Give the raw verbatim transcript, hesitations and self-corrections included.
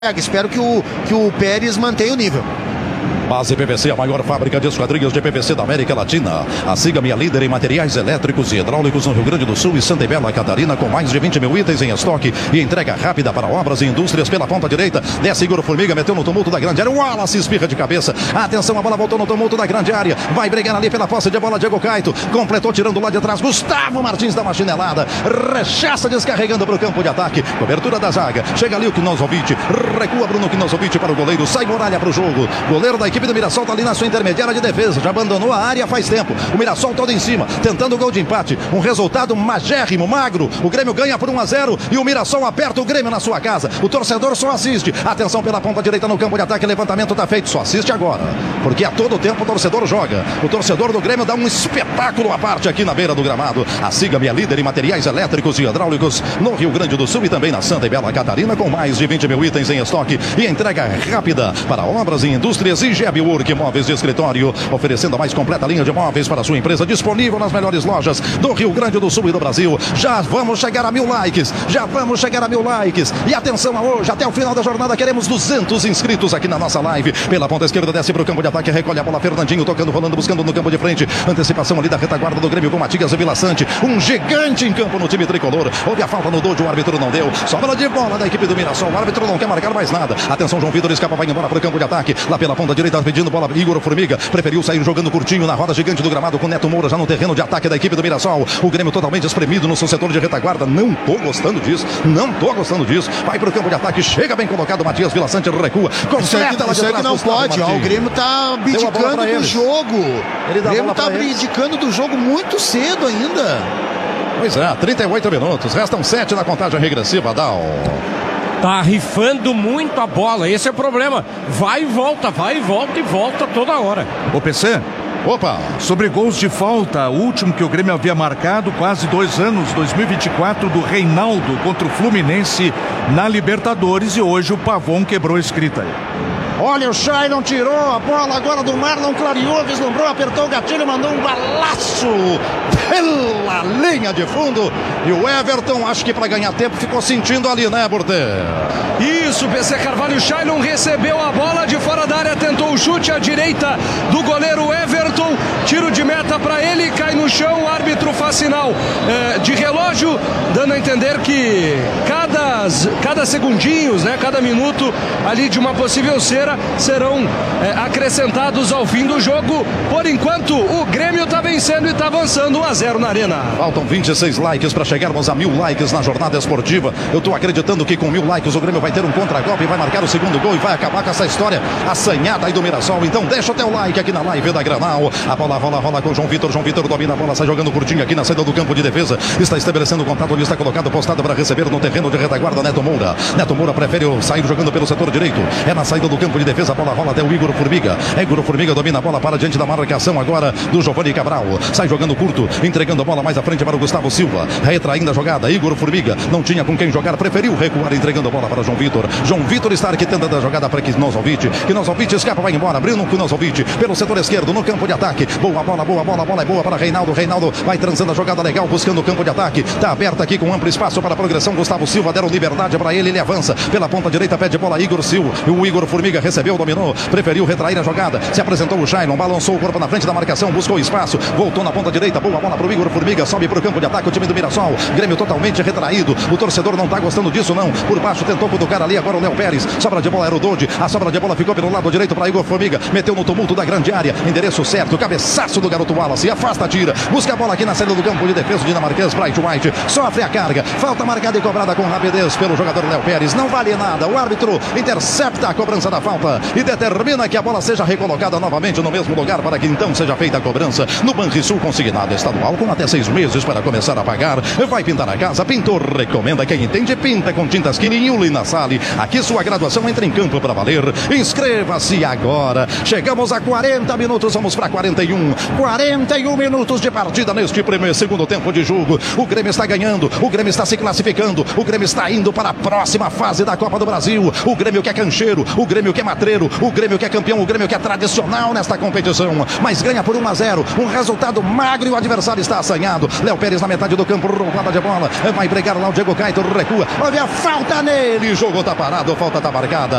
Espero que o, que o Pérez mantenha o nível. Base P V C, a maior fábrica de esquadrias de P V C da América Latina. A Siga-me é líder em materiais elétricos e hidráulicos no Rio Grande do Sul e Santa Bela Catarina, com mais de vinte mil itens em estoque e entrega rápida para obras e indústrias pela ponta direita. Desce Igor Formiga, meteu no tumulto da grande área. O Wallace espirra de cabeça. Atenção, a bola voltou no tumulto da grande área. Vai brigar ali pela posse de bola, Diego Caito. Completou tirando lá de trás. Gustavo Martins dá uma chinelada. Rechaça descarregando para o campo de ataque. Cobertura da zaga. Chega ali o Knosovich. Recua Bruno Knosovich para o goleiro. Sai Muralha para o jogo. Goleiro da equipe do Mirassol tá ali na sua intermediária de defesa, já abandonou a área faz tempo. O Mirassol todo em cima, tentando o gol de empate. Um resultado magérrimo, magro. O Grêmio ganha por um a zero e o Mirassol aperta o Grêmio na sua casa. O torcedor só assiste. Atenção pela ponta direita no campo de ataque. Levantamento tá feito, só assiste agora, porque a todo tempo o torcedor joga. O torcedor do Grêmio dá um espetáculo à parte aqui na beira do gramado. A Siga-me é líder em materiais elétricos e hidráulicos no Rio Grande do Sul e também na Santa e Bela Catarina, com mais de vinte mil itens em estoque e entrega rápida para obras e indústrias. E G E B Work Móveis de escritório, oferecendo a mais completa linha de móveis para a sua empresa, disponível nas melhores lojas do Rio Grande do Sul e do Brasil. Já vamos chegar a mil likes, já vamos chegar a mil likes. E atenção a hoje, até o final da jornada, queremos duzentos inscritos aqui na nossa live. Pela ponta esquerda, desce para o campo de ataque, recolhe a bola, Fernandinho tocando, rolando, buscando no campo de frente. Antecipação ali da retaguarda do Grêmio com Matias e Vila Sante. Um gigante em campo no time tricolor. Houve a falta no Dojo, o árbitro não deu. Sobra de bola da equipe do Mirassol. O árbitro não quer marcar mais nada. Atenção, João Vitor escapa, vai embora para o campo de ataque. Lá pela ponta direita, pedindo bola, Igor Formiga. Preferiu sair jogando curtinho na roda gigante do gramado com Neto Moura já no terreno de ataque da equipe do Mirassol. O Grêmio totalmente espremido no seu setor de retaguarda. Não tô gostando disso. Não tô gostando disso. Vai pro campo de ataque. Chega bem colocado. Matias Vila Sante recua. Completa lá de trás. Não pode. Ó, o Grêmio tá abdicando do jogo. O Grêmio tá abdicando do jogo muito cedo ainda. Pois é, trinta e oito minutos. Restam sete na contagem regressiva, Dal. Tá rifando muito a bola, esse é o problema. Vai e volta, vai e volta e volta toda hora. Ô P C, opa, sobre gols de falta, o último que o Grêmio havia marcado, quase dois anos, dois mil e vinte e quatro, do Reinaldo contra o Fluminense na Libertadores, e hoje o Pavon quebrou a escrita aí. Olha, o Shailon tirou a bola agora do Marlon, clareou, vislumbrou, apertou o gatilho, mandou um balaço pela linha de fundo. E o Everton, acho que para ganhar tempo, ficou sentindo ali, né, Borté? Isso, P C Carvalho. O Shailon recebeu a bola de fora da área, tentou o chute à direita do goleiro Everton. Tiro de meta para ele, cai no chão. O árbitro faz sinal é, de relógio, dando a entender que cada, cada segundinhos, né, cada minuto ali de uma possível cera serão é, acrescentados ao fim do jogo. Por enquanto, o Grêmio está vencendo e está avançando um a zero na arena. Faltam vinte e seis likes para chegarmos a mil likes na jornada esportiva. Eu estou acreditando que com mil likes o Grêmio vai ter um contra-golpe e vai marcar o segundo gol e vai acabar com essa história assanhada aí do Mirassol. Então deixa o teu like aqui na live da Granal. A bola rola, rola com o João Vitor. João Vitor domina a bola, sai jogando curtinho aqui na saída do campo de defesa. Está estabelecendo o contato, ele está colocado, postado para receber no terreno de retaguarda Neto Moura. Neto Moura prefere sair jogando pelo setor direito. É na saída do campo de defesa, a bola rola até o Igor Formiga. Igor Formiga domina a bola para diante da marcação agora do Giovanni Cabral. Sai jogando curto, entregando a bola mais à frente para o Gustavo Silva. Retraindo a jogada, Igor Formiga não tinha com quem jogar, preferiu recuar, entregando a bola para João Vitor. João Vitor está arquitetando a jogada para Knosovich. Knosovich escapa, vai embora. Bruno Knosovich pelo setor esquerdo, no campo de ataque. Boa bola, boa bola, a bola é boa para Reinaldo. Reinaldo vai transando a jogada legal, buscando o campo de ataque. Está aberta aqui com amplo espaço para a progressão. Gustavo Silva deram liberdade para ele, ele avança pela ponta direita, pede bola Igor Silva. O Igor Formiga recebeu, dominou, preferiu retrair a jogada. Se apresentou o Shailon, balançou o corpo na frente da marcação, buscou espaço, voltou na ponta direita. Boa bola para o Igor Formiga, sobe para o campo de ataque o time do Mirassol. Grêmio totalmente retraído. O torcedor não está gostando disso, não. Por baixo tentou cutucar ali agora o Léo Pérez. Sobra de bola era o Dodi. A sobra de bola ficou pelo lado direito para Igor Formiga. Meteu no tumulto da grande área. Endereço certo. Cabeçaço do garoto Wallace. Afasta, tira. Busca a bola aqui na saída do campo de defesa. O dinamarquês Bright White sofre a carga. Falta marcada e cobrada com rapidez pelo jogador Léo Pérez. Não vale nada. O árbitro intercepta a cobrança da falta e determina que a bola seja recolocada novamente no mesmo lugar para que então seja feita a cobrança no Banrisul consignado estadual com até seis meses para começar a pagar. Vai pintar a casa. Pintor recomenda. Quem entende, pinta com tintas Quiniuli na Salle. Aqui sua graduação entra em campo para valer. Inscreva-se agora. Chegamos a quarenta minutos, vamos para quarenta e um. um. quarenta e um minutos de partida neste primeiro segundo tempo de jogo. O Grêmio está ganhando, o Grêmio está se classificando, o Grêmio está indo para a próxima fase da Copa do Brasil. O Grêmio que é cancheiro, o Grêmio que é matreiro, o Grêmio que é campeão, o Grêmio que é tradicional nesta competição, mas ganha por um a zero, um resultado magro e o adversário está assanhado. Léo Pérez na metade do campo, roubada de bola, vai brigar lá o Diego Caetano, recua, houve a falta nele, o jogo está parado, a falta está marcada.